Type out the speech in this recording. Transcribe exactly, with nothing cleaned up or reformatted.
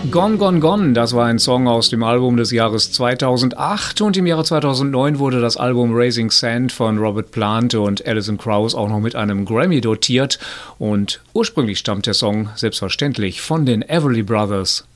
Gone, Gone, Gone, das war ein Song aus dem Album des Jahres zweitausendacht und im Jahre zweitausendneun wurde das Album Raising Sand von Robert Plant und Alison Krauss auch noch mit einem Grammy dotiert und ursprünglich stammt der Song selbstverständlich von den Everly Brothers.